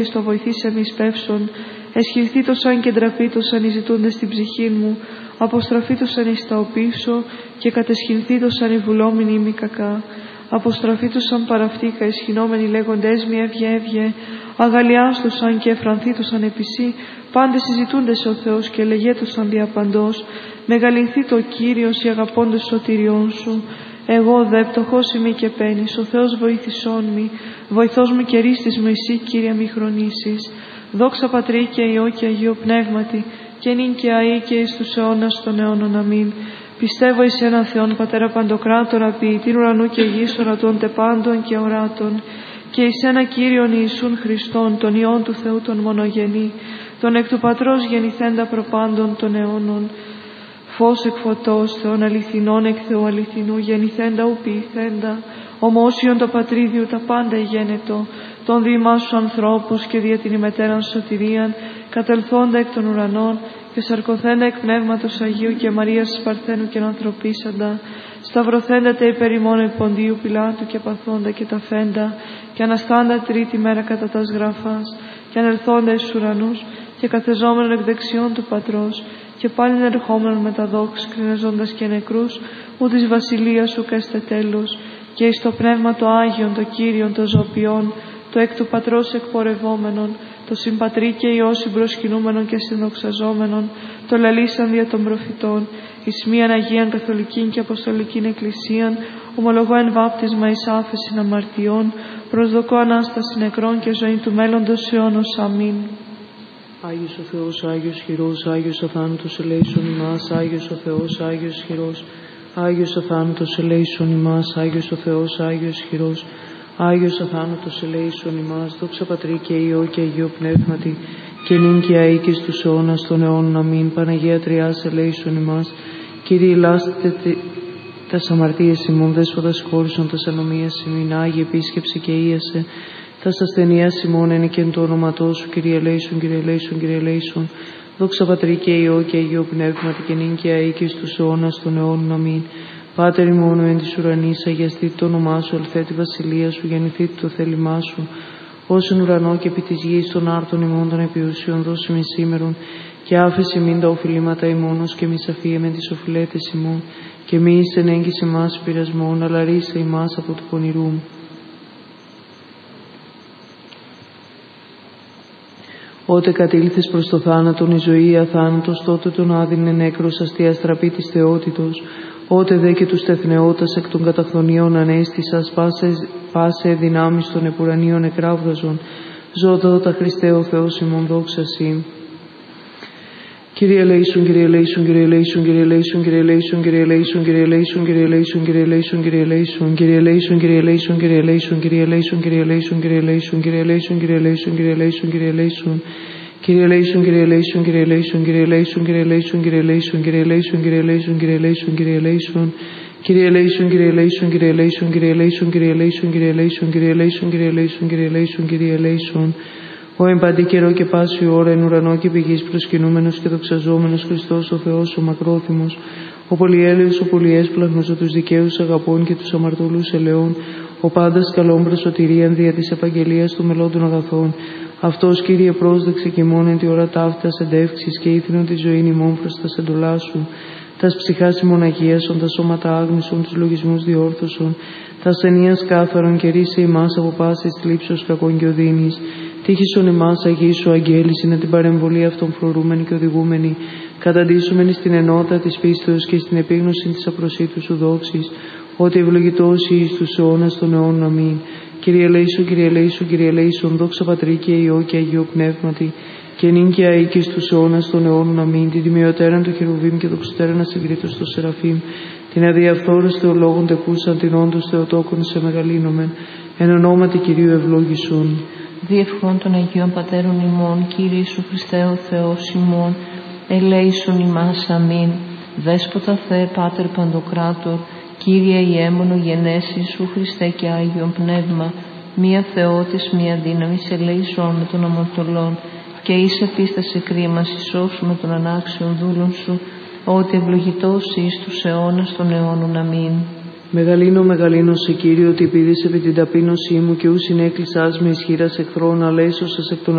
στο βοηθήσε μη σπεύσον, εσχυρθήτωσαν και ντραπήτωσαν οι ζητούντες στην ψυχή μου, αποστραφήτωσαν εις τα οπίσω και κατεσχυνθήτωσαν οι βουλόμενοι μη κακά. Αποστραφήτωσαν παραυτήκα ισχυνόμενοι λέγοντες μη έβγε, αγαλιάστωσαν και εφρανθήτωσαν επισή, πάντες συζητούντες ο Θεός και λεγέτωσαν διαπαντός, μεγαλυνθεί το Κύριος οι αγαπώντες σωτηριών σου. Εγώ δε πτωχός είμαι και πένης, ο Θεός βοήθησόν μη, βοηθός μου και ρίστης μου εσύ, Κύριε μη χρονίσεις. Δόξα Πατρί και Υιό και Αγίο Πνεύματι, και νυν και αεί και εις τους αιώνας των αιώνων. Αμήν. Πιστεύω εις έναν Θεόν Πατέρα Παντοκράτορα, ποιητήν ουρανού και γης, ορατών τεπάντων και οράτων, και εις ένα Κύριον Ιησούν Χριστόν, τον Υιόν του Θεού τον μονογενή, τον εκ του Πατρός γεννηθέντα προπάντων των αιώνων, φως εκ φωτός, Θεόν αληθινών εκ Θεού αληθινού, γεννηθέντα ου ποιηθέντα, ομόσιον το Πατρίδιου τα πάντα γένετο, των διημάς σου ανθρώπους και δια την ημετέραν σωτηρίαν, κατελθόντα εκ των ουρανών και σαρκωθέντα εκ Πνεύματος Αγίου και Μαρίας Παρθένου και ανθρωπίσαντα, σταυρωθέντα τε υπέρ ημών επ' Ποντίου Πιλάτου και παθόντα και ταφέντα, και αναστάντα τρίτη μέρα κατά τας γραφάς, και ανελθόντα εις ουρανούς και καθεζόμενον εκ δεξιών του Πατρός, και πάλιν ερχόμενον με τα δόξ, κρινεζόντας και νεκρούς, ου της βασιλείας σου καίστε τέλος, και εις το Πνεύμα το Άγιον, το Κύριον, το Ζωπιόν, το εκ του Πατρός εκπορευόμενον, το συμπατρί και Υιό συμπροσκυνούμενον και συνδοξαζόμενον, το λαλήσαν δια των προφητών, εις μίαν Αγίαν Καθολικήν και Αποστολικήν Εκκλησίαν, ομολογώ εν βάπτισμα εις άφεσιν αμαρτιών, προσδοκώ Ανάσταση νεκρών και ζωή του μέλλοντος αιώνος. Αμήν. Άγιος ο Θεός, Άγιος χειρός, Άγιος αθάνατος ελέησον ημάς, Άγιος ο Θεός, Άγιος χειρός, Άγιος αθάνατος ελέησον ημάς, Άγιος ο Θεός, Άγιος χειρός, Άγιος αθάνατος ελέησον ημάς. Δόξα Πατρί και Υιό και Αγίο Πνεύματι, και νυν και αεί και στους αιώνας των αιώνων. Αμήν. Παναγία Τριάς ελέησον ημάς. Κύριε ελάστε τας αμαρτίες ημών, δέσποτας χώρισον τας ανομίας ημίν, Άγιε επίσκεψε και ίασε τας ασθενείας ημών, εν και εν το όνοματό σου, Κύριε ελέησον, Κύριε ελέησον, Κύριε ελέησον. Δόξα Πατρί και Υιό και Αγίο Πνεύματι, και νυν και αεί και στους αιώνας των αιώνων. Αμήν. Πάτερ ημών εν της ουρανής, αγιαστείτε το όνομά σου, ελθέ τη βασιλεία σου, γεννηθείτε το θέλημά σου, ως εν ουρανό και επί της γης των άρτων ημών των επιουσιών, δώσε μη σήμερον, και άφεση μην τα οφειλήματα ημώνος, και μη σαφίε με τις οφειλέτες ημών, και μη εις εν έγκυς ημάς πειρασμόν, αλλά ρίσε ημάς από του πονηρού. Ότε κατήλθες προς το θάνατον, η ζωή αθάνατος, τότε τον άδεινε νέκρος αστεία στραπή της θεότητος. Ότε δε και τους τεθνεώτας εκ των καταχθονίων ανέστησας, πάσε δυνάμεις των επουρανίων εκράβδαζον. Ζώτα τα Χριστέ ο Θεός ημών, δόξα Συ. Κύριε ελέησον, Κύριε ελέησον, Κύριε ελέησον, Κύριε ελέησον, Κύριε ελέησον, Κύριε ελέησον, Κύριε ελέησον, Κύριε ελέησον, Κύριε ελέησον, Κύριε ελέησον, Κύριε ελέησον, Κύριε ελέησον, Κύριε ελέησον, Κύριε ελέησον, Κύριε ελέησον, Κύριε ελέησον, Κύριε ελέησον, Κύριε ελέησον, Κύριε ελέησον, Κύριε ελέησον. Κύριε ελέησον, Κύριε ελέησον, Κύριε ελέησον, Κύριε ελέησον, Κύριε ελέησον, Κύριε ελέησον, Κύριε ελέησον, Κύριε ελέησον, Κύριε ελέησον, Κύριε ελέησον. Κύριε ελέησον, Κύριε ελέησον, Κύριε ελέησον, Κύριε ελέησον, Κύριε ελέησον, Κύριε ελέησον, Κύριε ελέησον, Κύριε ελέησον, Κύριε ελέησον, Κύριε ελέησον. Ο εν παντή καιρό και πάση ώρα εν ουρανό και πηγής προσκυνούμενος και δοξαζόμενος Χριστός ο Θεός ο μακρόθυμος, ο πολυέλεος, ο πολυέσπλαχνος, ο τους δικαίους αγαπών και τους αμαρτωλούς ελεών, ο πάντας καλών προς σωτηρίαν δια της επαγγελίας του μελών αγαθών. Αυτός, Κύριε, πρόσδεξε και μόνο εν τη ώρα ταύτας εντεύξεις και ήθινον τη ζωή ημών προς τα σεντολά σου. Τας ψυχάς ημών αγίασον, τα σώματα άγνησον, τους λογισμούς διόρθωσον, τα ασθενείας κάθαρον και ρίσε ημάς από πάσης θλίψεως κακών και οδύνης. Τύχησον ημάς αγίσου αγγέλης, είναι την παρεμβολή αυτών φρουρούμενη και οδηγούμενη, καταντήσουμενη στην ενότητα της πίστεως και στην επίγνωση της απροσίτου σου δόξης, ότι ευλογητός εις τους αιώνας των αιώνων. Αμήν. Κύριε ελέησον, Κύριε ελέησον, Κύριε ελέησον, δόξα Πατρί και Υιό και Αγίο Πνεύματι, και νυν και αεί και στους αιώνας των αιώνων. Αμήν. Την τιμιωτέραν του Χερουβίμ και δοξωτέραν ασυγκρίτως το Σεραφείμ, την αδιαφθόρους θεολόγων τεκούσαν, την όντως Θεοτόκον σε μεγαλύνομεν, εν ονόματι Κυρίου ευλόγησον. Διευχών των Αγίων Πατέρων ημών, Κύριε Ιησού Χριστέ ο Θεός ημών, ελέησον ημάς. Αμήν. Δέσποτα Θεέ Πάτερ Παντοκράτορ, Κύριε ιέμονο γενέσεις σου Χριστέ και Άγιον Πνεύμα, μία Θεότης, μία δύναμης, ελέησον με των αμαρτωλών, και εις επίστασε κρίμας ισώσου με των ανάξιων δούλων σου, ότι ευλογητός εις τους αιώνας των αιώνων. Αμήν. Μεγαλύνω σε Κύριο, ότι επίδεις επί την ταπείνωσή μου και ου συνέκλεισάς με ισχύρας εχθρών, αλλά έσωσας εκ των